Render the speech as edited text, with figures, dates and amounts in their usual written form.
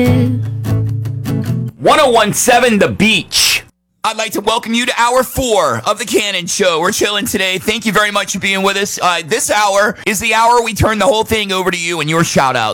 1017 The Beach. I'd like to welcome you to hour 4 of the Cannon Show. We're chilling today. Thank you very much for being with us. This hour is the hour we turn the whole thing over to you and your shout out.